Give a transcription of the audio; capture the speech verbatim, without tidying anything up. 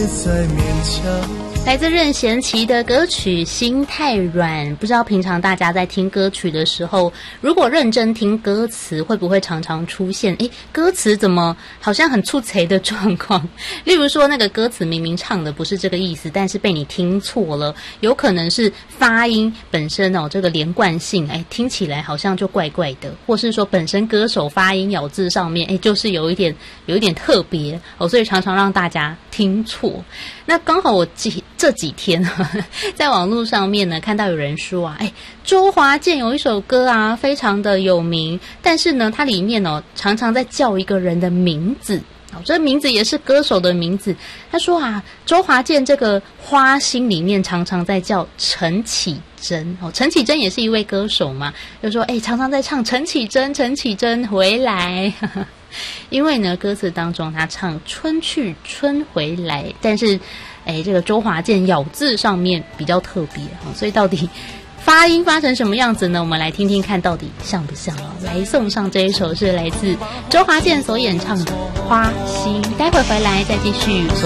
来自任贤齐的歌曲《心太软》，不知道平常大家在听歌曲的时候，如果认真听歌词，会不会常常出现诶歌词怎么好像很粗贼的状况？例如说那个歌词明明唱的不是这个意思，但是被你听错了，有可能是发音本身哦这个连贯性诶听起来好像就怪怪的，或是说本身歌手发音咬字上面诶就是有一点有一点特别哦，所以常常让大家听错。那刚好我记这几天呵呵在网络上面呢看到有人说啊，哎，周华健有一首歌啊非常的有名，但是呢它里面哦常常在叫一个人的名字，哦，这名字也是歌手的名字。他说啊，周华健这个花心里面常常在叫陈绮贞，哦，陈绮贞也是一位歌手嘛，就说哎常常在唱陈绮贞陈绮贞回来呵呵，因为呢歌词当中他唱春去春回来，但是哎，这个周华健咬字上面比较特别，所以到底发音发成什么样子呢？我们来听听看到底像不像哦。来送上这一首是来自周华健所演唱的《花心》，待会回来再继续。